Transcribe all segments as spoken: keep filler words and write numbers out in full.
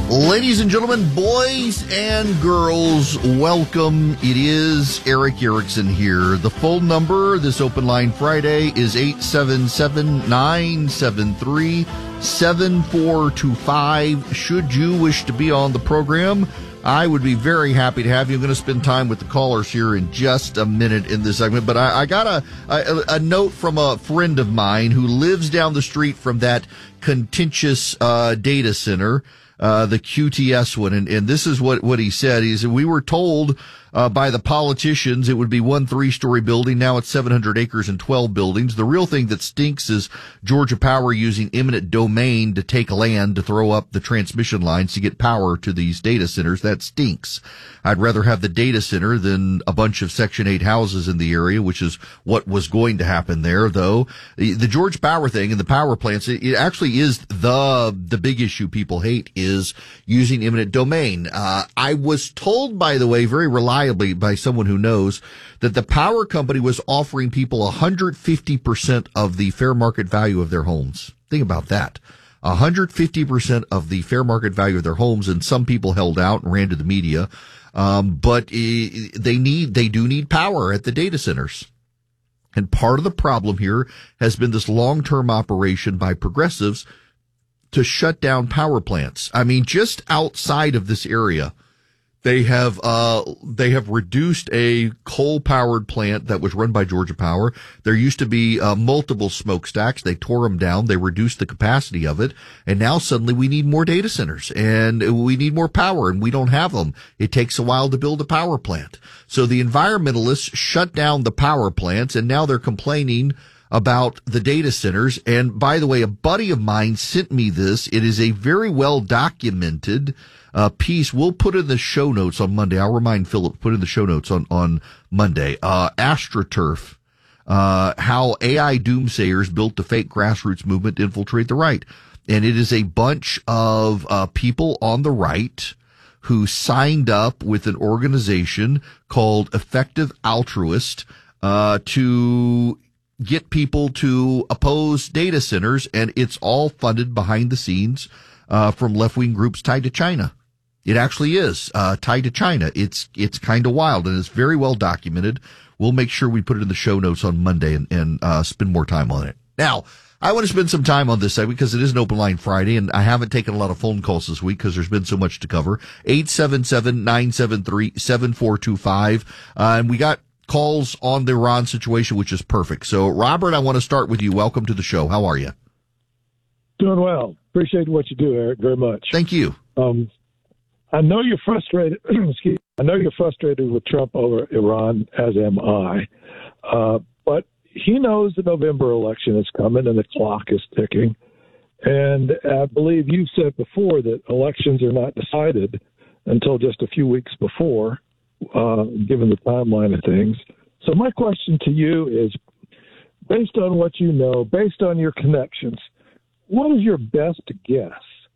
Ladies and gentlemen, boys and girls, welcome. It is Erick Erickson here. The phone number this Open Line Friday is eight seven seven, nine seven three, seven four two five. Should you wish to be on the program, I would be very happy to have you. I'm going to spend time with the callers here in just a minute in this segment, but I, I got a, a, a note from a friend of mine who lives down the street from that contentious uh, data center. Uh, the Q T S one. And, and this is what, what he said. He said, we were told, uh, by the politicians it would be one three-story building. Now it's seven hundred acres and twelve buildings. The real thing that stinks is Georgia Power using eminent domain to take land to throw up the transmission lines to get power to these data centers. That stinks. I'd rather have the data center than a bunch of Section eight houses in the area, which is what was going to happen there, though. The, the Georgia Power thing and the power plants, it, it actually is the, the big issue people hate is using eminent domain. Uh, I was told, by the way, very reliably by someone who knows that the power company was offering people one hundred fifty percent of the fair market value of their homes. Think about that. one hundred fifty percent of the fair market value of their homes, and some people held out and ran to the media. Um, but uh, they need, they do need power at the data centers. And part of the problem here has been this long-term operation by progressives to shut down power plants. I mean, just outside of this area, they have, uh, they have reduced a coal-powered plant that was run by Georgia Power. There used to be, uh, multiple smokestacks. They tore them down. They reduced the capacity of it. And now suddenly we need more data centers and we need more power, and we don't have them. It takes a while to build a power plant. So the environmentalists shut down the power plants, and now they're complaining about the data centers. And by the way, a buddy of mine sent me this. It is a very well documented uh piece. We'll put in the show notes on Monday. I'll remind Philip, put in the show notes on, on Monday. Uh, AstroTurf, uh, how A I doomsayers built a fake grassroots movement to infiltrate the right. And it is a bunch of, uh, people on the right who signed up with an organization called Effective Altruist, uh, to get people to oppose data centers, and it's all funded behind the scenes uh from left-wing groups tied to China. It actually is uh tied to China. It's it's kind of wild, and it's very well documented. We'll make sure we put it in the show notes on Monday and, and uh spend more time on it. Now, I want to spend some time on this segment because it is an Open Line Friday, and I haven't taken a lot of phone calls this week because there's been so much to cover. eight seven seven, nine seven three, seven four two five. Uh, and we got calls on the Iran situation, which is perfect. So, Robert, I want to start with you. Welcome to the show. How are you? Doing well. Appreciate what you do, Eric, very much. Thank you. Um, I know you're frustrated. excuse, I know you're frustrated with Trump over Iran, as am I. Uh, but he knows the November election is coming and the clock is ticking. And I believe you've said before that elections are not decided until just a few weeks before, uh, given the timeline of things. So my question to you is, based on what you know, based on your connections, what is your best guess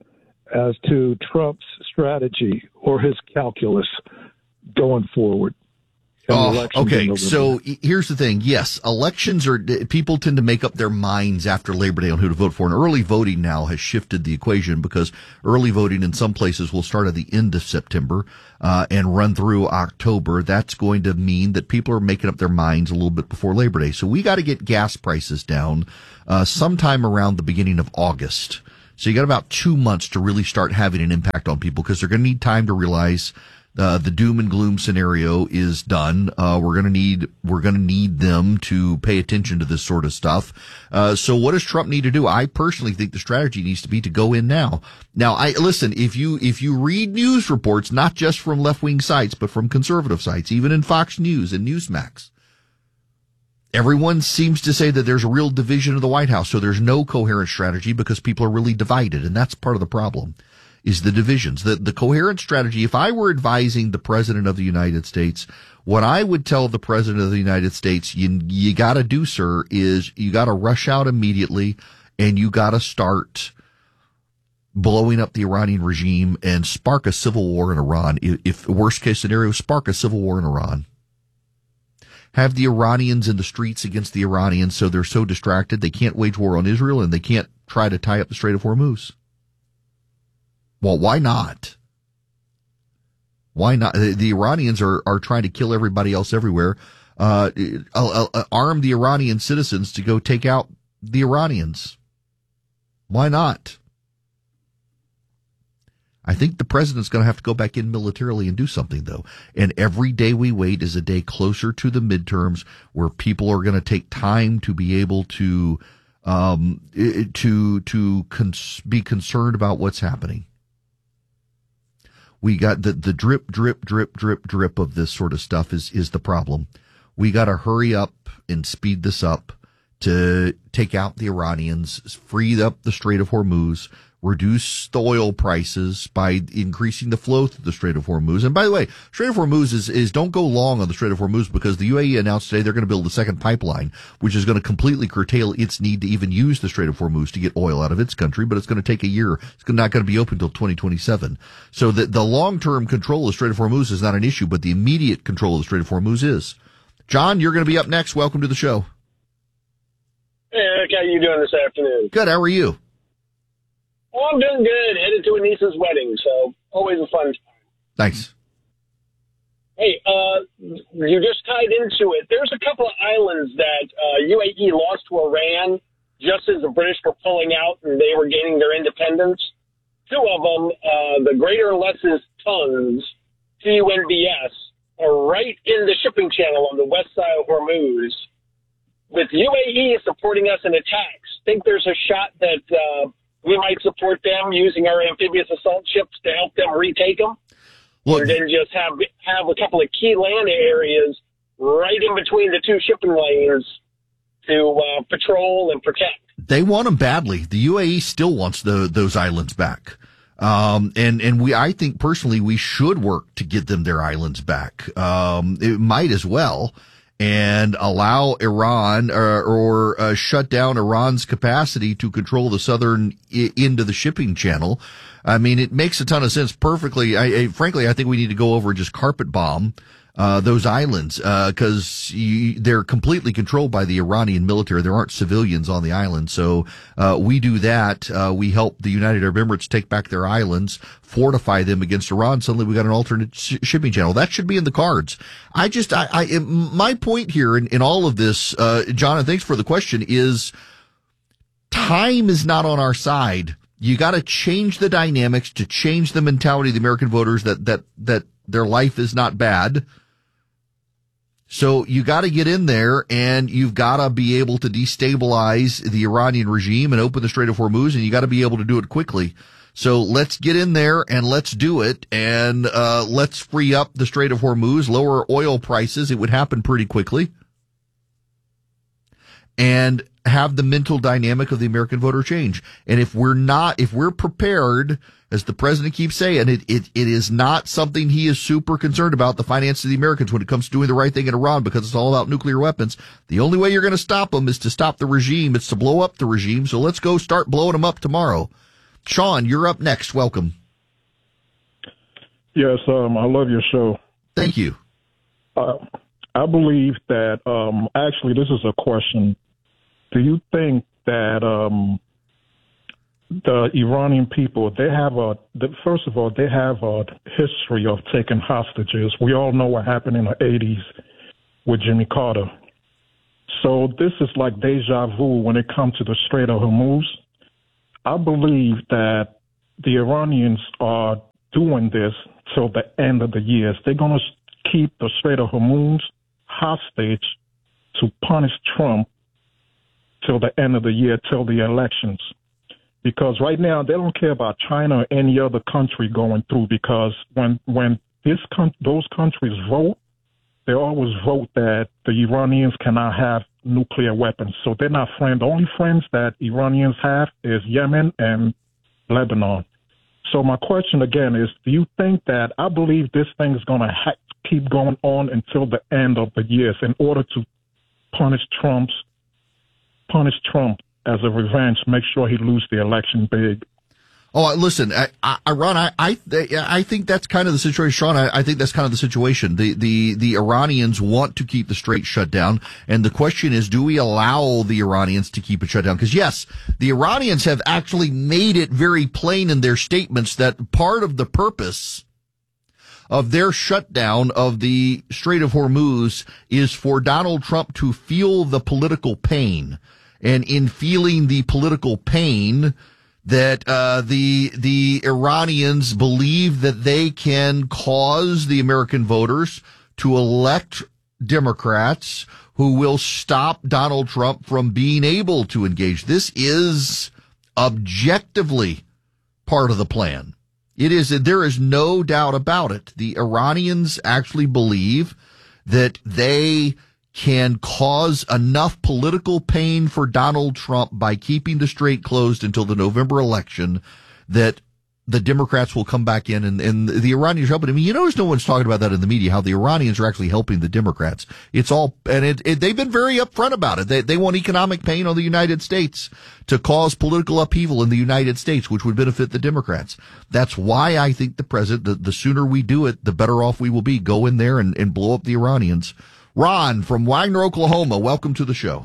as to Trump's strategy or his calculus going forward? Oh, okay. So here's the thing. Yes, elections are, people tend to make up their minds after Labor Day on who to vote for. And early voting now has shifted the equation because early voting in some places will start at the end of September, uh, and run through October. That's going to mean that people are making up their minds a little bit before Labor Day. So we got to get gas prices down, uh, sometime around the beginning of August. So you got about two months to really start having an impact on people because they're going to need time to realize Uh, the doom and gloom scenario is done. Uh, we're going to need, we're going to need them to pay attention to this sort of stuff. Uh, so what does Trump need to do? I personally think the strategy needs to be to go in now. Now, I, listen, if you, if you read news reports, not just from left-wing sites, but from conservative sites, even in Fox News and Newsmax, everyone seems to say that there's a real division of the White House. So there's no coherent strategy because people are really divided. And that's part of the problem. Is the divisions. The, the coherent strategy, if I were advising the President of the United States, what I would tell the President of the United States, you, you gotta do, sir, is you gotta rush out immediately and you gotta start blowing up the Iranian regime and spark a civil war in Iran. If, if worst case scenario, spark a civil war in Iran. Have the Iranians in the streets against the Iranians so they're so distracted they can't wage war on Israel and they can't try to tie up the Strait of Hormuz. Well, why not? Why not? The, the Iranians are, are trying to kill everybody else everywhere. Uh, uh, uh, arm the Iranian citizens to go take out the Iranians. Why not? I think the president's going to have to go back in militarily and do something, though. And every day we wait is a day closer to the midterms where people are going to take time to be able to um, to to cons- be concerned about what's happening. We got the, the drip, drip, drip, drip, drip of this sort of stuff is, is the problem. We got to hurry up and speed this up to take out the Iranians, free up the Strait of Hormuz, reduce the oil prices by increasing the flow through the Strait of Hormuz. And by the way, Strait of Hormuz is, is don't go long on the Strait of Hormuz because the U A E announced today they're going to build a second pipeline, which is going to completely curtail its need to even use the Strait of Hormuz to get oil out of its country, but it's going to take a year. It's not going to be open until twenty twenty-seven. So the, the long-term control of the Strait of Hormuz is not an issue, but the immediate control of the Strait of Hormuz is. John, you're going to be up next. Welcome to the show. Hey, Eric, how you doing this afternoon? Good. How are you? Oh, I'm doing good. Headed to a niece's wedding, so always a fun time. Thanks. Hey, uh, you just tied into it. There's a couple of islands that uh, U A E lost to Iran just as the British were pulling out and they were gaining their independence. Two of them, uh, the Greater Lesses Tons, T U N B S, are right in the shipping channel on the west side of Hormuz. With U A E supporting us in attacks, think there's a shot that uh, we might support them using our amphibious assault ships to help them retake them? Look, or then just have have a couple of key land areas right in between the two shipping lanes to uh, patrol and protect. They want them badly. The U A E still wants the, those islands back. Um, and, and we, I think personally we should work to get them their islands back. Um, it might as well. And allow Iran or, or uh, shut down Iran's capacity to control the southern I- end of the shipping channel. I mean, it makes a ton of sense perfectly. I, I, frankly, I think we need to go over and just carpet bomb uh, those islands because uh, they're completely controlled by the Iranian military. There aren't civilians on the island. So uh, we do that. Uh, we help the United Arab Emirates take back their islands, fortify them against Iran. Suddenly we got an alternate sh- shipping channel. That should be in the cards. I just, I, I my point here in, in all of this, uh, John, and thanks for the question, is time is not on our side. You got to change the dynamics to change the mentality of the American voters that, that, that their life is not bad. So you got to get in there and you've got to be able to destabilize the Iranian regime and open the Strait of Hormuz, and you got to be able to do it quickly. So let's get in there and let's do it, and uh let's free up the Strait of Hormuz, lower oil prices. It would happen pretty quickly. And have the mental dynamic of the American voter change. And if we're not, if we're prepared, as the president keeps saying, it, it, it is not something he is super concerned about, the finances of the Americans when it comes to doing the right thing in Iran, because it's all about nuclear weapons. The only way you're going to stop them is to stop the regime. It's to blow up the regime. So let's go start blowing them up tomorrow. Sean, you're up next. Welcome. Yes, um, I love your show. Thank you. Uh, I believe that, um, actually, this is a question. Do you think that um, the Iranian people, they have a, the, first of all, they have a history of taking hostages. We all know what happened in the eighties with Jimmy Carter. So this is like deja vu when it comes to the Strait of Hormuz. I believe that the Iranians are doing this till the end of the year. They're going to keep the Strait of Hormuz hostage to punish Trump till the end of the year, till the elections. Because right now they don't care about China or any other country going through, because when when this con- those countries vote, they always vote that the Iranians cannot have nuclear weapons. So they're not friends. The only friends that Iranians have is Yemen and Lebanon. So my question again is, do you think that, I believe this thing is going to ha- keep going on until the end of the years in order to punish Trump's punish Trump as a revenge, make sure he loses the election big. Oh, listen, I, I, Ron, I, I, I think that's kind of the situation, Sean. I, I think that's kind of the situation. The, the, the Iranians want to keep the strait shut down. And the question is, do we allow the Iranians to keep it shut down? Because yes, the Iranians have actually made it very plain in their statements that part of the purpose of their shutdown of the Strait of Hormuz is for Donald Trump to feel the political pain. And in feeling the political pain, that uh the the Iranians believe that they can cause the American voters to elect Democrats who will stop Donald Trump from being able to engage. This is objectively part of the plan. It is, there is no doubt about it. The Iranians actually believe that they can cause enough political pain for Donald Trump by keeping the strait closed until the November election that the Democrats will come back in and, and the Iranians are helping. I mean, you notice no one's talking about that in the media, how the Iranians are actually helping the Democrats. It's all, and it, it, they've been very upfront about it. They, they want economic pain on the United States to cause political upheaval in the United States, which would benefit the Democrats. That's why I think the president, the, the sooner we do it, the better off we will be. Go in there and, and blow up the Iranians. Ron from Wagner, Oklahoma, welcome to the show.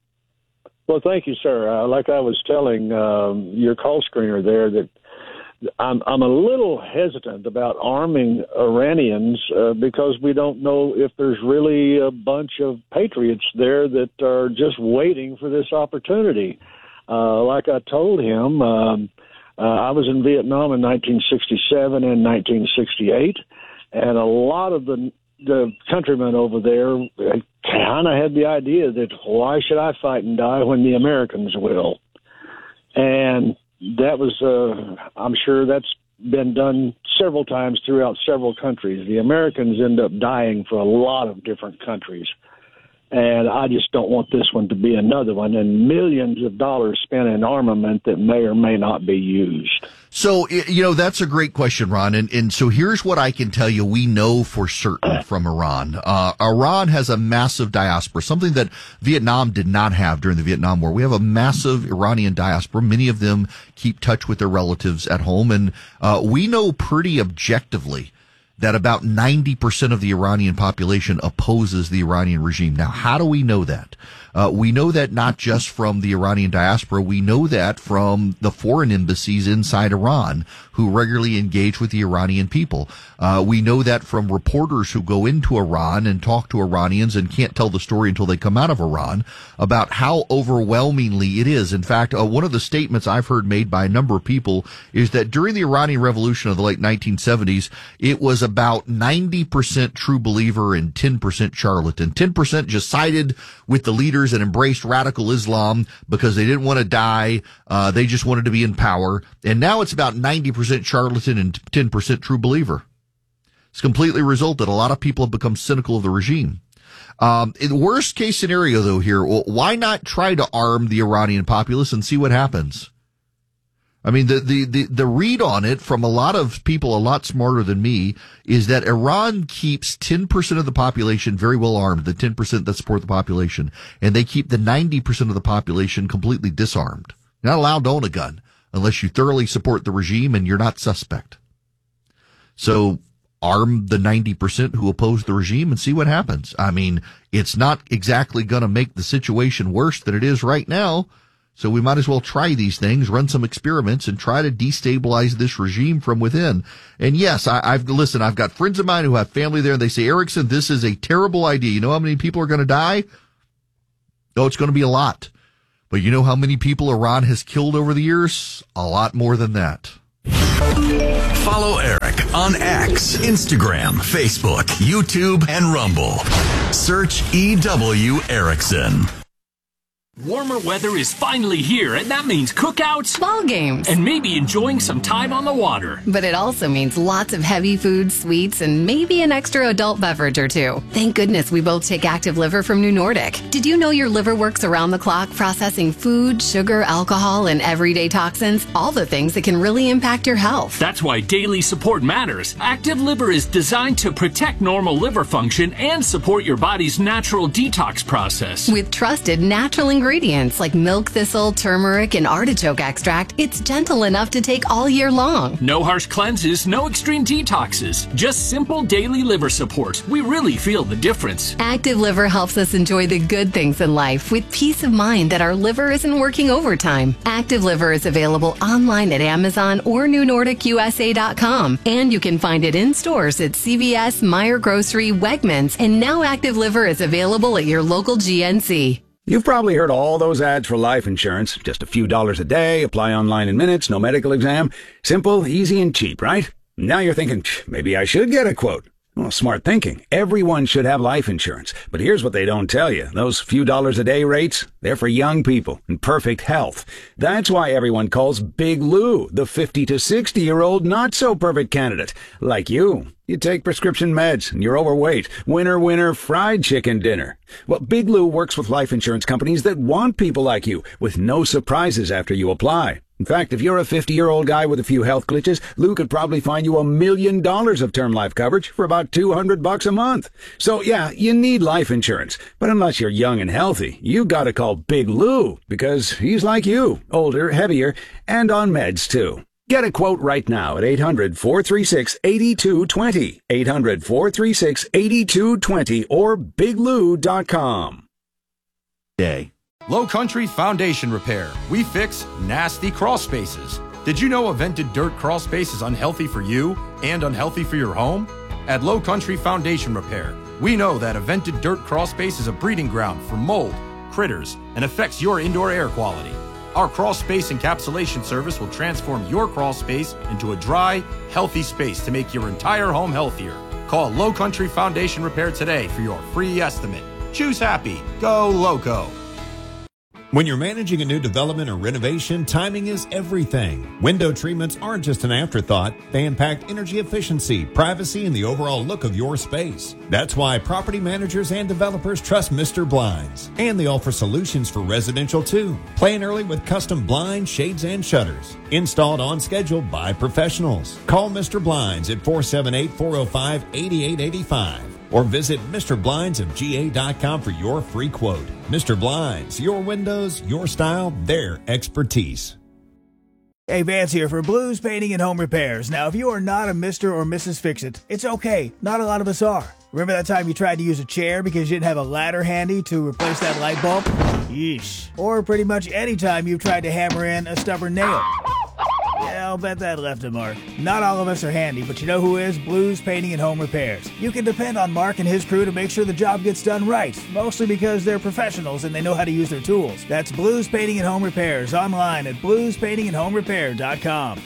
Well, thank you, sir. Uh, like I was telling um, your call screener there, that I'm, I'm a little hesitant about arming Iranians uh, because we don't know if there's really a bunch of patriots there that are just waiting for this opportunity. Uh, like I told him, um, uh, I was in Vietnam in nineteen sixty-seven and nineteen sixty-eight, and a lot of the the countrymen over there kind of had the idea that why should I fight and die when the Americans will? And that was, uh, I'm sure that's been done several times throughout several countries. The Americans end up dying for a lot of different countries. And I just don't want this one to be another one, and millions of dollars spent in armament that may or may not be used. So, you know, that's a great question, Ron. And, and so here's what I can tell you we know for certain from Iran. Uh, Iran has a massive diaspora, something that Vietnam did not have during the Vietnam War. We have a massive Iranian diaspora. Many of them keep touch with their relatives at home. And uh, we know pretty objectively that about ninety percent of the Iranian population opposes the Iranian regime. Now, how do we know that? Uh, we know that not just from the Iranian diaspora. We know that from the foreign embassies inside Iran who regularly engage with the Iranian people. Uh, we know that from reporters who go into Iran and talk to Iranians and can't tell the story until they come out of Iran about how overwhelmingly it is. In fact, uh, one of the statements I've heard made by a number of people is that during the Iranian Revolution of the late nineteen seventies, it was about ninety percent true believer and ten percent charlatan. ten percent just sided with the leaders and embraced radical Islam because they didn't want to die. Uh, they just wanted to be in power. And now it's about ninety percent charlatan and ten percent true believer. It's completely resulted. A lot of people have become cynical of the regime. Um, in the worst case scenario, though, here, well, why not try to arm the Iranian populace and see what happens? I mean, the, the, the, the read on it from a lot of people a lot smarter than me is that Iran keeps ten percent of the population very well armed, the ten percent that support the population, and they keep the ninety percent of the population completely disarmed. You're not allowed to own a gun unless you thoroughly support the regime and you're not suspect. So arm the ninety percent who oppose the regime and see what happens. I mean, it's not exactly going to make the situation worse than it is right now. So we might as well try these things, run some experiments, and try to destabilize this regime from within. And yes, I, I've listen, I've got friends of mine who have family there, and they say, Erickson, this is a terrible idea. You know how many people are going to die? Oh, it's going to be a lot. But you know how many people Iran has killed over the years? A lot more than that. Follow Eric on X, Instagram, Facebook, YouTube, and Rumble. Search E W Erickson. Warmer weather is finally here, and that means cookouts, ball games, and maybe enjoying some time on the water. But it also means lots of heavy food, sweets, and maybe an extra adult beverage or two. Thank goodness we both take Active Liver from New Nordic. Did you know your liver works around the clock processing food, sugar, alcohol, and everyday toxins? All the things that can really impact your health. That's why daily support matters. Active Liver is designed to protect normal liver function and support your body's natural detox process. With trusted natural ingredients ingredients like milk thistle, turmeric, and artichoke extract, it's gentle enough to take all year long. No harsh cleanses, no extreme detoxes. Just simple daily liver support. We really feel the difference. Active Liver helps us enjoy the good things in life with peace of mind that our liver isn't working overtime. Active Liver is available online at Amazon or new nordic u s a dot com. And you can find it in stores at C V S, Meijer Grocery, Wegmans, and now Active Liver is available at your local G N C. You've probably heard all those ads for life insurance. Just a few dollars a day, apply online in minutes, no medical exam. Simple, easy, and cheap, right? Now you're thinking, maybe I should get a quote. Well, smart thinking. Everyone should have life insurance. But here's what they don't tell you. Those few dollars a day rates, they're for young people in perfect health. That's why everyone calls Big Lou the fifty to sixty-year-old not-so-perfect candidate. Like you. You take prescription meds and you're overweight. Winner, winner, fried chicken dinner. Well, Big Lou works with life insurance companies that want people like you, with no surprises after you apply. In fact, if you're a fifty-year-old guy with a few health glitches, Lou could probably find you a million dollars of term life coverage for about two hundred bucks a month. So yeah, you need life insurance. But unless you're young and healthy, you gotta call Big Lou, because he's like you, older, heavier, and on meds too. Get a quote right now at eight hundred, four three six, eight two two zero, eight hundred, four three six, eight two two zero, or big lou dot com. Day. Low Country Foundation Repair. We fix nasty crawl spaces. Did you know a vented dirt crawl space is unhealthy for you and unhealthy for your home? At Low Country Foundation Repair, we know that a vented dirt crawl space is a breeding ground for mold, critters, and affects your indoor air quality. Our crawl space encapsulation service will transform your crawl space into a dry, healthy space to make your entire home healthier. Call Low Country Foundation Repair today for your free estimate. Choose happy. Go Loco. When you're managing a new development or renovation, timing is everything. Window treatments aren't just an afterthought. They impact energy efficiency, privacy, and the overall look of your space. That's why property managers and developers trust Mister Blinds. And they offer solutions for residential too. Plan early with custom blinds, shades, and shutters. Installed on schedule by professionals. Call Mister Blinds at four seven eight, four oh five, eight eight eight five. Or visit Mister Blinds of G A dot com for your free quote. Mister Blinds, your windows, your style, their expertise. Hey, Vance here for Blues Painting and Home Repairs. Now, if you are not a Mister or Missus Fix-It, it's okay. Not a lot of us are. Remember that time you tried to use a chair because you didn't have a ladder handy to replace that light bulb? Yeesh. Or pretty much any time you've tried to hammer in a stubborn nail. Yeah, I'll bet that left a mark. Not all of us are handy, but you know who is? Blues Painting and Home Repairs. You can depend on Mark and his crew to make sure the job gets done right, mostly because they're professionals and they know how to use their tools. That's Blues Painting and Home Repairs, online at blues painting and home repair dot com.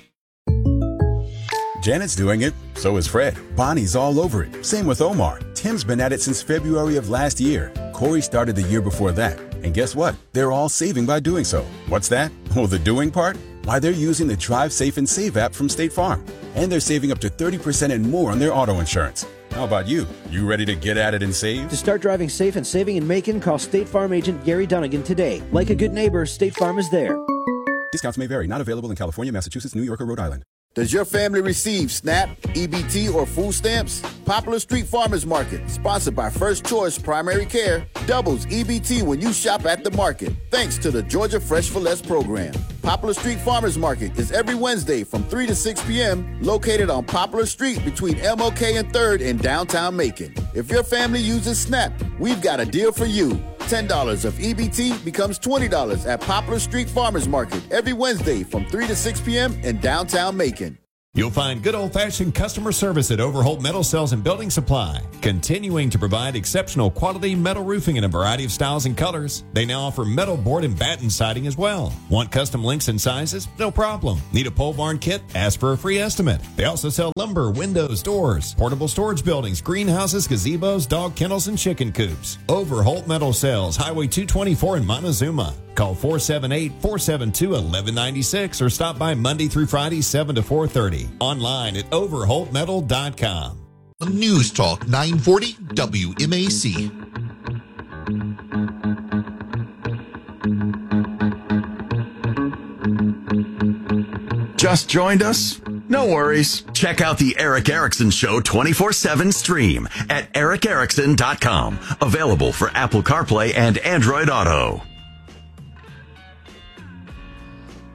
Janet's doing it, so is Fred. Bonnie's all over it. Same with Omar. Tim's been at it since February of last year. Corey started the year before that. And guess what? They're all saving by doing so. What's that? Oh, the doing part? Why, they're using the Drive Safe and Save app from State Farm. And they're saving up to thirty percent and more on their auto insurance. How about you? You ready to get at it and save? To start driving safe and saving in Macon, call State Farm agent Gary Dunnigan today. Like a good neighbor, State Farm is there. Discounts may vary. Not available in California, Massachusetts, New York, or Rhode Island. Does your family receive SNAP, E B T, or food stamps? Poplar Street Farmers Market, sponsored by First Choice Primary Care, doubles E B T when you shop at the market, thanks to the Georgia Fresh for Less program. Poplar Street Farmers Market is every Wednesday from three to six p.m., located on Poplar Street between M L K and third in downtown Macon. If your family uses SNAP, we've got a deal for you. ten dollars of E B T becomes twenty dollars at Poplar Street Farmers Market every Wednesday from three to six p.m. in downtown Macon. You'll find good old-fashioned customer service at Overholt Metal Sales and Building Supply, continuing to provide exceptional quality metal roofing in a variety of styles and colors. They now offer metal board and batten siding as well. Want custom links and sizes? No problem. Need a pole barn kit? Ask for a free estimate. They also sell lumber, windows, doors, portable storage buildings, greenhouses, gazebos, dog kennels, and chicken coops. Overholt Metal Sales, Highway two twenty-four in Montezuma. Call four seven eight, four seven two, one one nine six or stop by Monday through Friday, seven to four thirty. Online at overholt metal dot com. News Talk nine forty W M A C. Just joined us? No worries. Check out the Eric Erickson Show twenty-four seven stream at eric erickson dot com. Available for Apple CarPlay and Android Auto.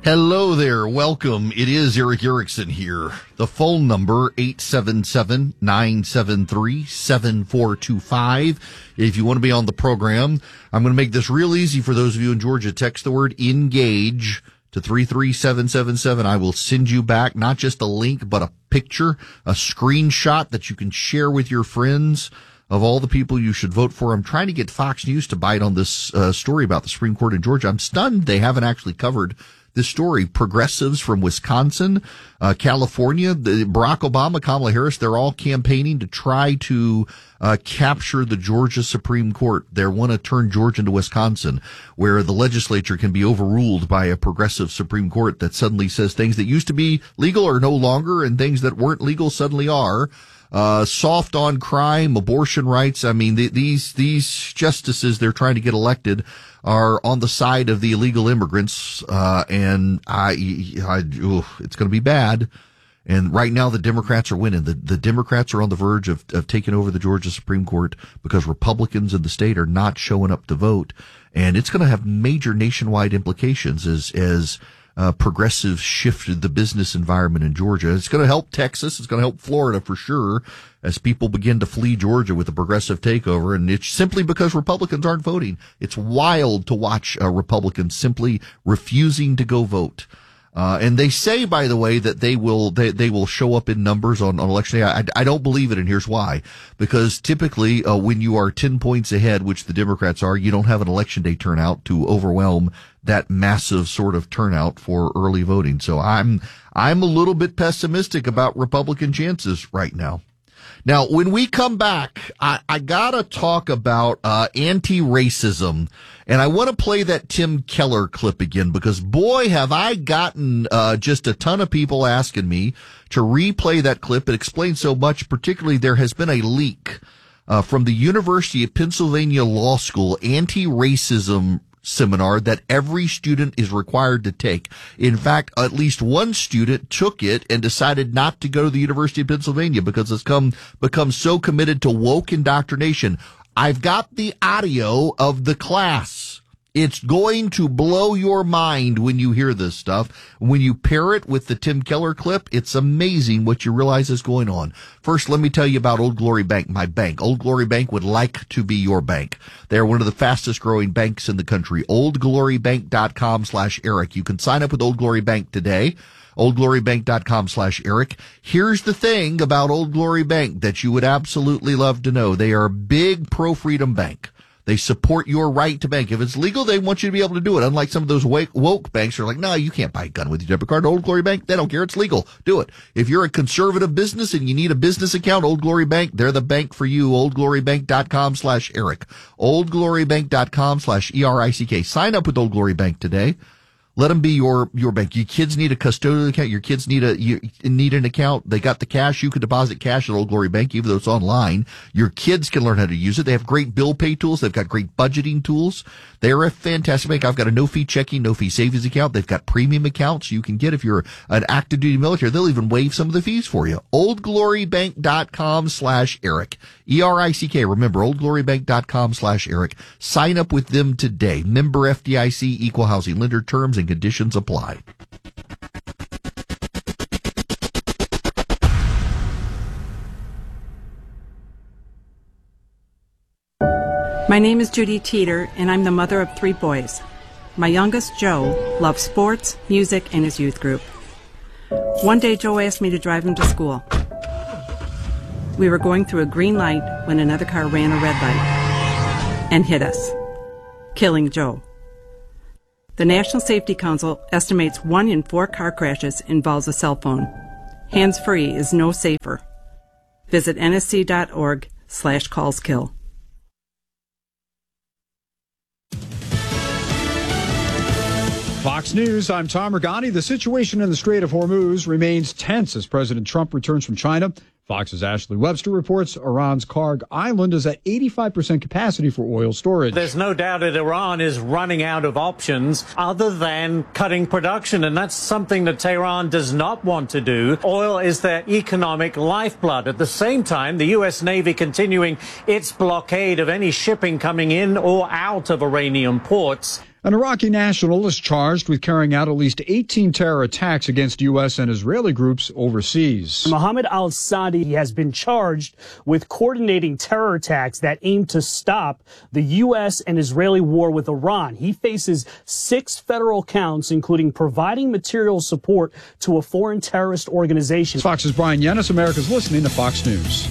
Hello there. Welcome. It is Erick Erickson here. The phone number, eight seven seven, nine seven three, seven four two five. If you want to be on the program, I'm going to make this real easy for those of you in Georgia. Text the word engage to three three seven seven seven. I will send you back not just a link, but a picture, a screenshot that you can share with your friends of all the people you should vote for. I'm trying to get Fox News to bite on this uh, story about the Supreme Court in Georgia. I'm stunned they haven't actually covered this story. Progressives from Wisconsin, uh, California, the Barack Obama, Kamala Harris, they're all campaigning to try to uh, capture the Georgia Supreme Court. They want to turn Georgia into Wisconsin, where the legislature can be overruled by a progressive Supreme Court that suddenly says things that used to be legal are no longer, and things that weren't legal suddenly are. Uh, soft on crime, abortion rights. I mean, the, these, these justices they're trying to get elected are on the side of the illegal immigrants. Uh, and I, I, ooh, it's going to be bad. And right now the Democrats are winning. The, the Democrats are on the verge of, of taking over the Georgia Supreme Court because Republicans in the state are not showing up to vote. And it's going to have major nationwide implications as, as, Uh, progressives shifted the business environment in Georgia. It's going to help Texas. It's going to help Florida for sure as people begin to flee Georgia with a progressive takeover. And it's simply because Republicans aren't voting. It's wild to watch uh, Republicans simply refusing to go vote. Uh, and they say, by the way, that they will, they, they will show up in numbers on, on election day. I, I don't believe it, and here's why. Because typically, uh, when you are ten points ahead, which the Democrats are, you don't have an election day turnout to overwhelm that massive sort of turnout for early voting. So I'm, I'm a little bit pessimistic about Republican chances right now. Now, when we come back, I, I gotta talk about, uh, anti-racism. And I want to play that Tim Keller clip again because boy, have I gotten, uh, just a ton of people asking me to replay that clip. It explains so much, particularly there has been a leak, uh, from the University of Pennsylvania Law School anti-racism seminar that every student is required to take. In fact, at least one student took it and decided not to go to the University of Pennsylvania because it's come become so committed to woke indoctrination. I've got the audio of the class. It's going to blow your mind when you hear this stuff. When you pair it with the Tim Keller clip, it's amazing what you realize is going on. First, let me tell you about Old Glory Bank, my bank. Old Glory Bank would like to be your bank. They're one of the fastest growing banks in the country. oldglorybank.com slash Eric. You can sign up with Old Glory Bank today. oldglorybank.com slash Eric. Here's the thing about Old Glory Bank that you would absolutely love to know. They are a big pro-freedom bank. They support your right to bank. If it's legal, they want you to be able to do it. Unlike some of those woke banks who are like, no, you can't buy a gun with your debit card. Old Glory Bank, they don't care. It's legal. Do it. If you're a conservative business and you need a business account, Old Glory Bank, they're the bank for you. oldglorybank.com slash Eric. oldglorybank.com slash E R I C K. Sign up with Old Glory Bank today. Let them be your, your bank. Your kids need a custodial account. Your kids need a, you need an account. They got the cash. You can deposit cash at Old Glory Bank, even though it's online. Your kids can learn how to use it. They have great bill pay tools. They've got great budgeting tools. They're a fantastic bank. I've got a no fee checking, no fee savings account. They've got premium accounts you can get if you're an active duty military. They'll even waive some of the fees for you. oldglorybank.com slash Eric. E R I C K. Remember, oldglorybank.com slash Eric. Sign up with them today. Member F D I C, equal housing lender. Terms and conditions apply. My name is Judy Teeter, and I'm the mother of three boys. My youngest, Joe, loves sports, music, and his youth group. One day, Joe asked me to drive him to school. We were going through a green light when another car ran a red light and hit us, killing Joe. The National Safety Council estimates one in four car crashes involves a cell phone. Hands-free is no safer. Visit nsc.org slash callskill. Fox News, I'm Tom Regani. The situation in the Strait of Hormuz remains tense as President Trump returns from China. Fox's Ashley Webster reports Iran's Karg Island is at eighty-five percent capacity for oil storage. There's no doubt that Iran is running out of options other than cutting production, and that's something that Tehran does not want to do. Oil is their economic lifeblood. At the same time, the U S Navy continuing its blockade of any shipping coming in or out of Iranian ports. An Iraqi national is charged with carrying out at least eighteen terror attacks against U S and Israeli groups overseas. Mohammed al-Sadi has been charged with coordinating terror attacks that aim to stop the U S and Israeli war with Iran. He faces six federal counts, including providing material support to a foreign terrorist organization. Fox's Brian Yennis, America's listening to Fox News.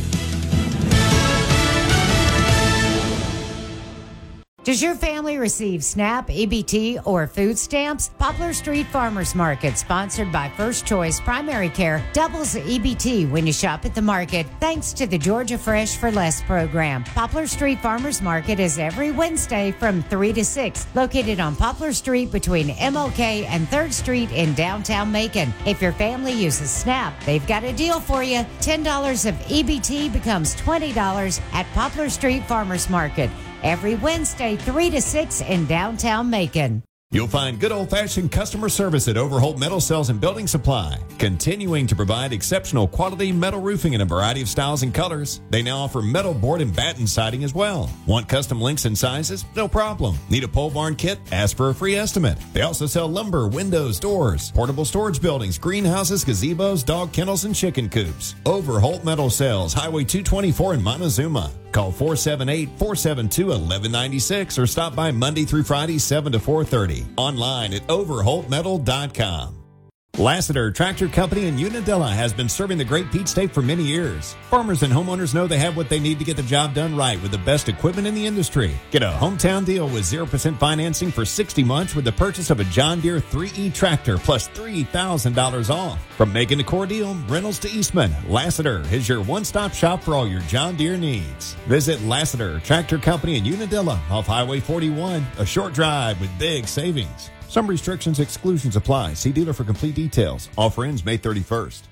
Does your family receive SNAP, E B T, or food stamps? Poplar Street Farmers Market, sponsored by First Choice Primary Care, doubles the E B T when you shop at the market, thanks to the Georgia Fresh for Less program. Poplar Street Farmers Market is every Wednesday from three to six, located on Poplar Street between M L K and third Street in downtown Macon. If your family uses SNAP, they've got a deal for you. ten dollars of E B T becomes twenty dollars at Poplar Street Farmers Market. Every Wednesday, three to six in downtown Macon. You'll find good old-fashioned customer service at Overholt Metal Sales and Building Supply, continuing to provide exceptional quality metal roofing in a variety of styles and colors. They now offer metal board and batten siding as well. Want custom lengths and sizes? No problem. Need a pole barn kit? Ask for a free estimate. They also sell lumber, windows, doors, portable storage buildings, greenhouses, gazebos, dog kennels, and chicken coops. Overholt Metal Sales, Highway two twenty-four in Montezuma. Call four seven eight, four seven two, one one nine six or stop by Monday through Friday, seven to four thirty. Online at overholt metal dot com. Lassiter Tractor Company in Unadilla has been serving the Great Peach State for many years. Farmers and homeowners know they have what they need to get the job done right with the best equipment in the industry. Get a hometown deal with zero percent financing for sixty months with the purchase of a John Deere three E tractor plus three thousand dollars off. From Macon to Cordele, Reynolds to Eastman, Lassiter is your one-stop shop for all your John Deere needs. Visit Lassiter Tractor Company in Unadilla off Highway forty-one, a short drive with big savings. Some restrictions, exclusions apply. See dealer for complete details. Offer ends May thirty-first.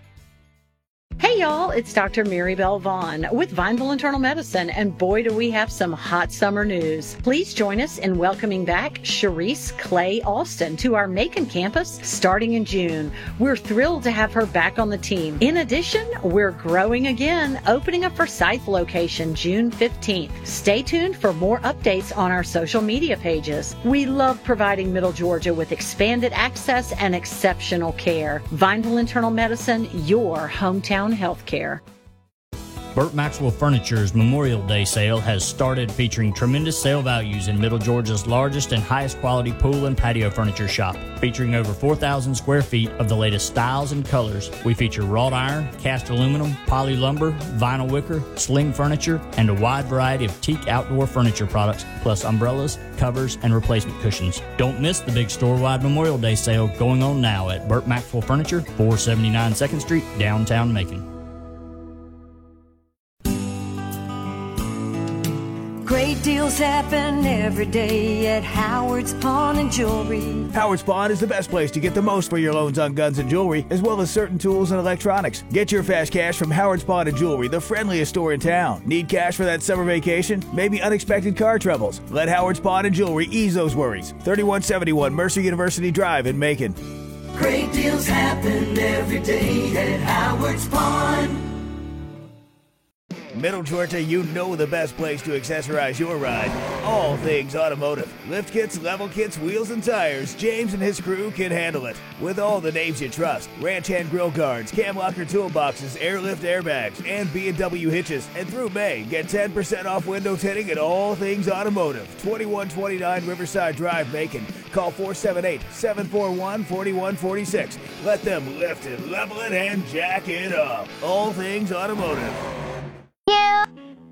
Hey y'all, it's Doctor Maribel Vaughn with Vineville Internal Medicine, and boy do we have some hot summer news. Please join us in welcoming back Sharice Clay Austin to our Macon campus starting in June. We're thrilled to have her back on the team. In addition, we're growing again, opening a Forsyth location June fifteenth. Stay tuned for more updates on our social media pages. We love providing Middle Georgia with expanded access and exceptional care. Vineville Internal Medicine, your hometown healthcare. Burt Maxwell Furniture's Memorial Day sale has started, featuring tremendous sale values in Middle Georgia's largest and highest quality pool and patio furniture shop. Featuring over four thousand square feet of the latest styles and colors, we feature wrought iron, cast aluminum, poly lumber, vinyl wicker, sling furniture, and a wide variety of teak outdoor furniture products, plus umbrellas, covers, and replacement cushions. Don't miss the big store-wide Memorial Day sale going on now at Burt Maxwell Furniture, four seventy-nine second Street, downtown Macon. Great deals happen every day at Howard's Pawn and Jewelry. Howard's Pawn is the best place to get the most for your loans on guns and jewelry, as well as certain tools and electronics. Get your fast cash from Howard's Pawn and Jewelry, the friendliest store in town. Need cash for that summer vacation? Maybe unexpected car troubles? Let Howard's Pawn and Jewelry ease those worries. thirty-one seventy-one Mercer University Drive in Macon. Great deals happen every day at Howard's Pawn. Middle Georgia, you know the best place to accessorize your ride. All things automotive. Lift kits, level kits, wheels, and tires. James and his crew can handle it. With all the names you trust. Ranch hand grill guards, cam locker toolboxes, airlift airbags, and B and W hitches. And through May, get ten percent off window tinting at All Things Automotive. twenty-one twenty-nine Riverside Drive, Macon. Call four seven eight, seven four one, four one four six. Let them lift it, level it, and jack it up. All Things Automotive. Yeah.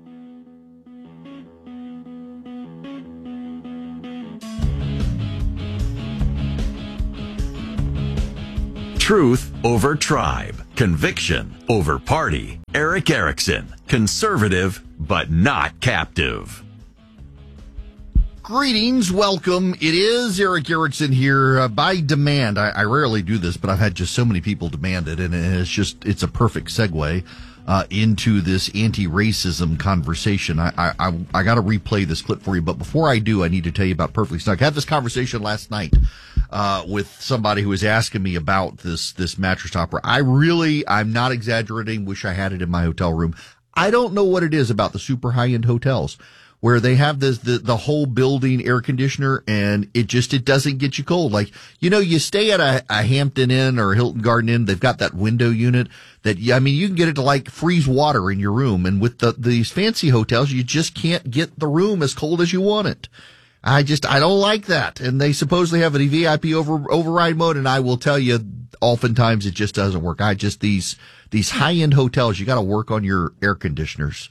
Truth over tribe. Conviction over party. Erick Erickson. Conservative, but not captive. Greetings, welcome. It is Erick Erickson here uh, by demand. I, I rarely do this, but I've had just so many people demand it, and it's just, it's a perfect segue uh, into this anti-racism conversation. I, I, I got to replay this clip for you, but before I do, I need to tell you about Perfectly Snug. I had this conversation last night uh, with somebody who was asking me about this, this mattress topper. I really, I'm not exaggerating, wish I had it in my hotel room. I don't know what it is about the super high-end hotels where they have this, the, the whole building air conditioner, and it just, it doesn't get you cold. Like, you know, you stay at a, a Hampton Inn or a Hilton Garden Inn, they've got that window unit that, I mean, you can get it to like freeze water in your room. And with the, these fancy hotels, you just can't get the room as cold as you want it. I just, I don't like that. And they supposedly have a V I P over, override mode. And I will tell you, oftentimes it just doesn't work. I just, these, these high-end hotels, you got to work on your air conditioners.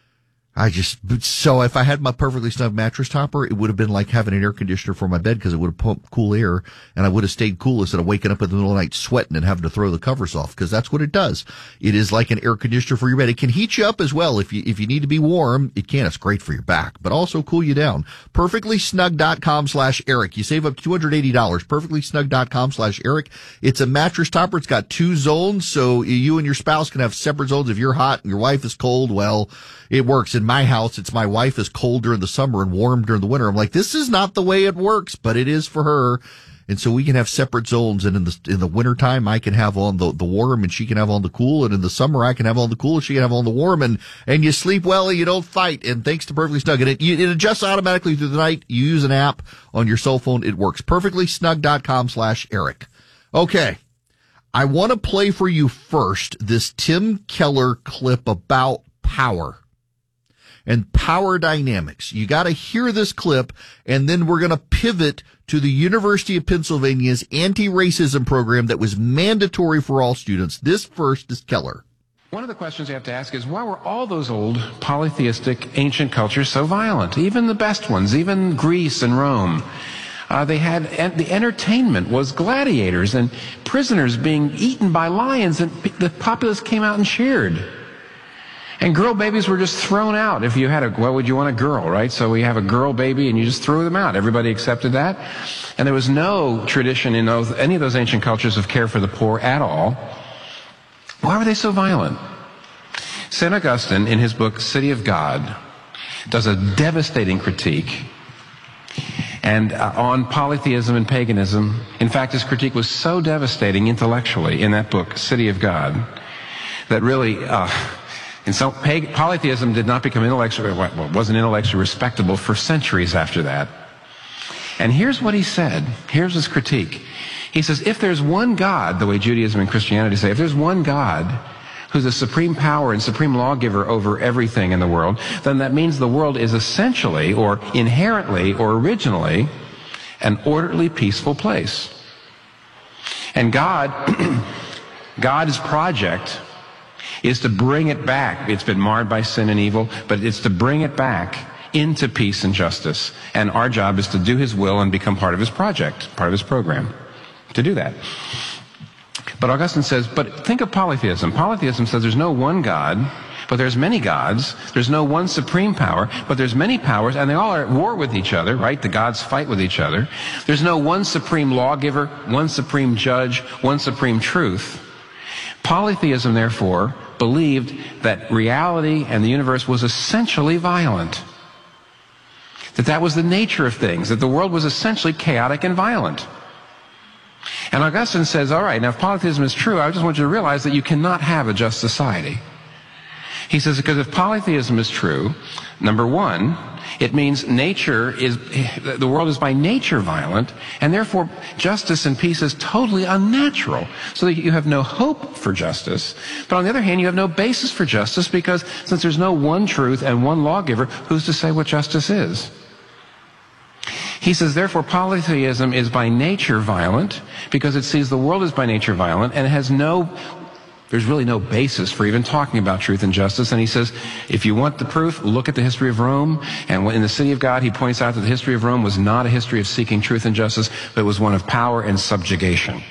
I just, so if I had my perfectly snug mattress topper, it would have been like having an air conditioner for my bed because it would have pumped cool air and I would have stayed cool instead of waking up in the middle of the night sweating and having to throw the covers off, because that's what it does. It is like an air conditioner for your bed. It can heat you up as well. If you, if you need to be warm, it can. It's great for your back, but also cool you down. perfectly snug dot com slash Eric. You save up to two hundred eighty dollars. perfectly snug dot com slash Eric. It's a mattress topper. It's got two zones, so you and your spouse can have separate zones. If you're hot and your wife is cold, well, it works. In my house, it's my wife is cold during the summer and warm during the winter. I'm like, this is not the way it works, but it is for her. And so we can have separate zones. And in the, in the wintertime, I can have on the, the warm and she can have on the cool. And in the summer, I can have on the cool and she can have on the warm. And, and you sleep well and you don't fight. And thanks to Perfectly Snug. And it, it adjusts automatically through the night. You use an app on your cell phone. It works. perfectly snug dot com slash Eric. Okay. I want to play for you first this Tim Keller clip about power and power dynamics. You got to hear this clip, and then we're going to pivot to the University of Pennsylvania's anti-racism program that was mandatory for all students. This first is Keller. One of the questions you have to ask is, why were all those old polytheistic ancient cultures so violent? Even the best ones, even Greece and Rome. Uh, they had, and the entertainment was gladiators and prisoners being eaten by lions, and the populace came out and cheered. And girl babies were just thrown out. If you had a, what would you want, a girl, right? So we have a girl baby and you just threw them out. Everybody accepted that. And there was no tradition in those, any of those ancient cultures of care for the poor at all. Why were they so violent? Saint Augustine, in his book, City of God, does a devastating critique and uh, on polytheism and paganism. In fact, his critique was so devastating intellectually in that book, City of God, that really, uh, And so polytheism did not become intellectually, well, wasn't intellectually respectable for centuries after that. And here's what he said. Here's his critique. He says, if there's one God, the way Judaism and Christianity say, if there's one God who's a supreme power and supreme lawgiver over everything in the world, then that means the world is essentially or inherently or originally an orderly, peaceful place. And God, God's project is to bring it back. It's been marred by sin and evil, but it's to bring it back into peace and justice. And our job is to do his will and become part of his project, part of his program, to do that. But Augustine says, but think of polytheism. Polytheism says there's no one God, but there's many gods. There's no one supreme power, but there's many powers, and they all are at war with each other, right? The gods fight with each other. There's no one supreme lawgiver, one supreme judge, one supreme truth. Polytheism, therefore, believed that reality and the universe was essentially violent. That that was the nature of things, that the world was essentially chaotic and violent. And Augustine says, all right, now if polytheism is true, I just want you to realize that you cannot have a just society. He says, because if polytheism is true, number one, it means nature is, the world is by nature violent, and therefore justice and peace is totally unnatural. So that you have no hope for justice. But on the other hand, you have no basis for justice, because since there's no one truth and one lawgiver, who's to say what justice is? He says, therefore, polytheism is by nature violent, because it sees the world as by nature violent, and it has no There's really no basis for even talking about truth and justice. And he says, if you want the proof, look at the history of Rome. And in the City of God, he points out that the history of Rome was not a history of seeking truth and justice, but it was one of power and subjugation.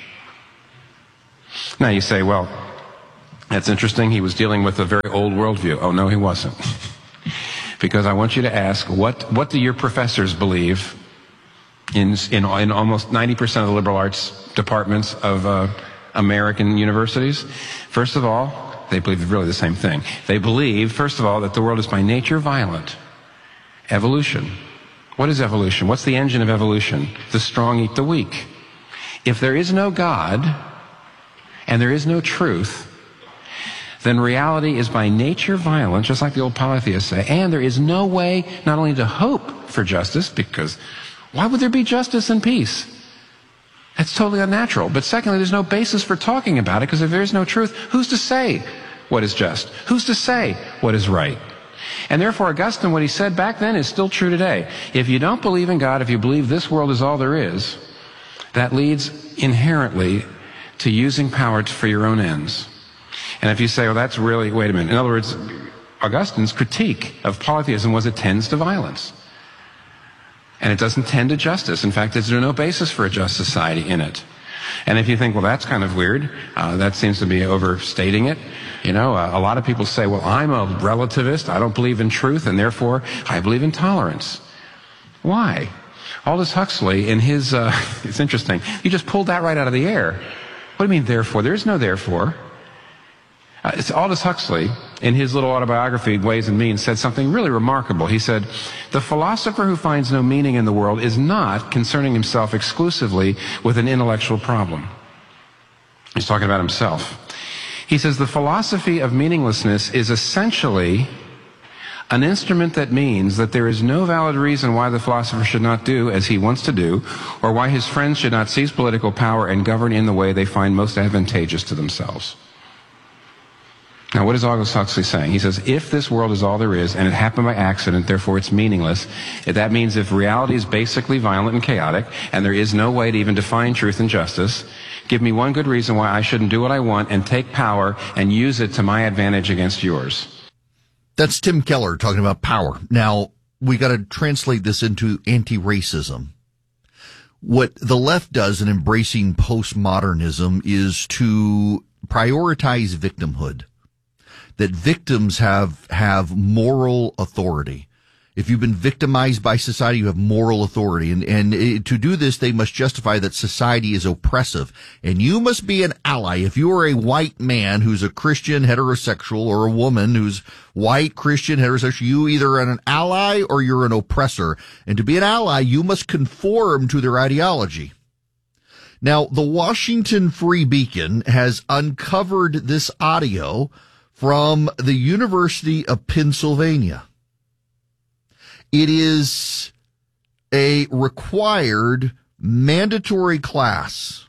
Now you say, well, that's interesting. He was dealing with a very old worldview. Oh, no, he wasn't. Because I want you to ask, what, what do your professors believe in, in, in almost ninety percent of the liberal arts departments of uh, American universities? First of all, they believe really the same thing. They believe, first of all, that the world is by nature violent. Evolution. What is evolution? What's the engine of evolution? The strong eat the weak. If there is no God, and there is no truth, then reality is by nature violent, just like the old polytheists say, and there is no way not only to hope for justice, because why would there be justice and peace? That's totally unnatural. But secondly, there's no basis for talking about it, because if there is no truth, who's to say what is just? Who's to say what is right? And therefore, Augustine, what he said back then is still true today. If you don't believe in God, if you believe this world is all there is, that leads inherently to using power for your own ends. And if you say, well, that's really, wait a minute. In other words, Augustine's critique of polytheism was it tends to violence. And it doesn't tend to justice. In fact, there's no basis for a just society in it. And if you think, well, that's kind of weird, uh, that seems to be overstating it. You know, uh, a lot of people say, well, I'm a relativist. I don't believe in truth, and therefore I believe in tolerance. Why? Aldous Huxley, in his, uh, it's interesting, you just pulled that right out of the air. What do you mean, therefore? There's no therefore. Uh, it's Aldous Huxley, in his little autobiography, Ways and Means, said something really remarkable. He said, the philosopher who finds no meaning in the world is not concerning himself exclusively with an intellectual problem. He's talking about himself. He says, the philosophy of meaninglessness is essentially an instrument that means that there is no valid reason why the philosopher should not do as he wants to do, or why his friends should not seize political power and govern in the way they find most advantageous to themselves. Now, what is Aldous Huxley saying? He says, if this world is all there is, and it happened by accident, therefore it's meaningless, that means if reality is basically violent and chaotic, and there is no way to even define truth and justice, give me one good reason why I shouldn't do what I want and take power and use it to my advantage against yours. That's Tim Keller talking about power. Now, we got to translate this into anti-racism. What the left does in embracing postmodernism is to prioritize victimhood. That victims have, have moral authority. If you've been victimized by society, you have moral authority. And, and it, to do this, they must justify that society is oppressive. And you must be an ally. If you are a white man who's a Christian heterosexual, or a woman who's white, Christian, heterosexual, you either are an ally or you're an oppressor. And to be an ally, you must conform to their ideology. Now, the Washington Free Beacon has uncovered this audio from the University of Pennsylvania. It is a required mandatory class,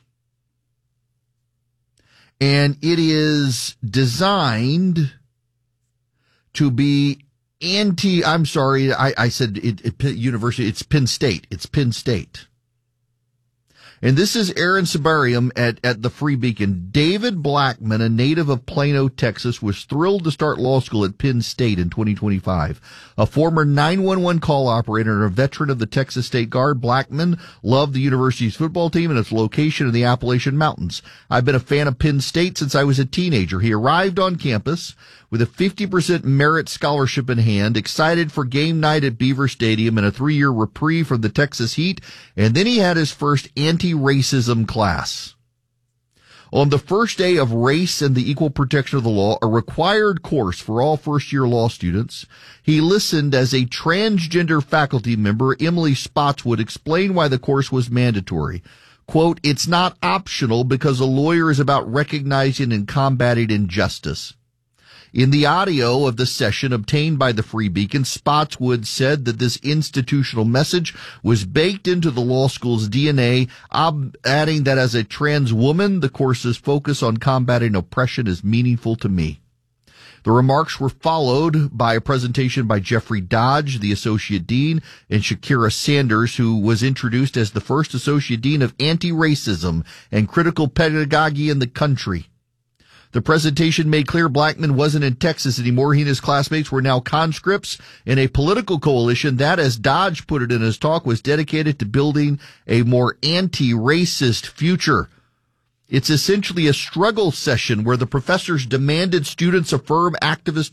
and it is designed to be anti, I'm sorry, I, I said it, it, university, it's Penn State, it's Penn State. And this is Aaron Sabarium at, at the Free Beacon. David Blackman, a native of Plano, Texas, was thrilled to start law school at Penn State in twenty twenty-five. A former nine one one call operator and a veteran of the Texas State Guard, Blackman loved the university's football team and its location in the Appalachian Mountains. I've been a fan of Penn State since I was a teenager. He arrived on campus with a fifty percent merit scholarship in hand, excited for game night at Beaver Stadium and a three-year reprieve from the Texas heat, and then he had his first anti-racism class. On the first day of Race and the Equal Protection of the Law, a required course for all first-year law students, he listened as a transgender faculty member, Emily Spotswood, explained why the course was mandatory. Quote, it's not optional because a lawyer is about recognizing and combating injustice. In the audio of the session obtained by the Free Beacon, Spotswood said that this institutional message was baked into the law school's D N A, adding that as a trans woman, the course's focus on combating oppression is meaningful to me. The remarks were followed by a presentation by Jeffrey Dodge, the Associate Dean, and Shakira Sanders, who was introduced as the first Associate Dean of Anti-Racism and Critical Pedagogy in the country. The presentation made clear Blackman wasn't in Texas anymore. He and his classmates were now conscripts in a political coalition that, as Dodge put it in his talk, was dedicated to building a more anti-racist future. It's essentially a struggle session where the professors demanded students affirm activist